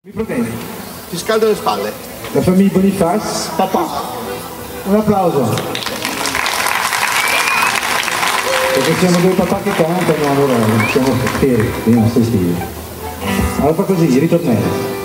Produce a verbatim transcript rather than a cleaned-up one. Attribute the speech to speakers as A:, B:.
A: Mi proteggi.
B: Ti scaldo le spalle.
A: La famiglia Bonifaz.
B: Papà.
A: Un applauso. Perché siamo due papà che cantano, allora siamo fieri dei nostri stili. Allora fa così, ritornello.